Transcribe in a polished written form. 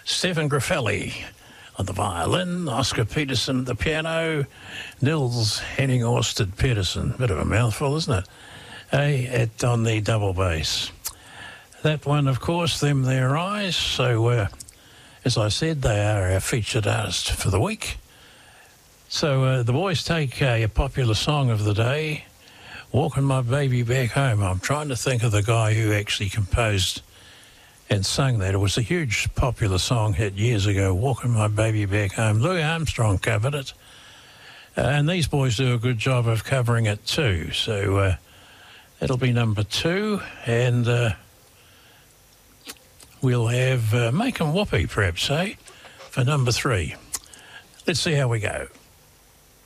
Stephen Graffelli on the violin, Oscar Peterson at the piano, Nils Henning Orsted Peterson. Bit of a mouthful, isn't it? On the double bass. That one, of course, Them Their Eyes. So, as I said, they are our featured artist for the week. So the boys take a popular song of the day, Walking My Baby Back Home. I'm trying to think of the guy who actually composed and sung that. It was a huge popular song hit years ago, Walking My Baby Back Home. Louis Armstrong covered it. And these boys do a good job of covering it too. So it'll be number 2. And we'll have Make 'em Whoopee, perhaps, for number 3. Let's see how we go.